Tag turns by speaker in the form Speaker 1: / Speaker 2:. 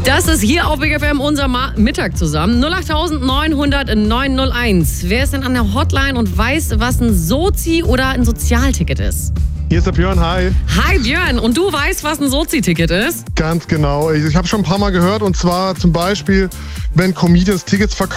Speaker 1: Das ist hier auf Big FM unser Mittag zusammen. 08900 901. Wer ist denn an der Hotline und weiß, was ein Sozi- oder ein Sozialticket ist?
Speaker 2: Hier ist der Björn, hi.
Speaker 1: Hi Björn, und du weißt, was ein Sozi-Ticket ist?
Speaker 2: Ganz genau. Ich habe schon ein paar Mal gehört, und zwar zum Beispiel, wenn Comedians Tickets verkaufen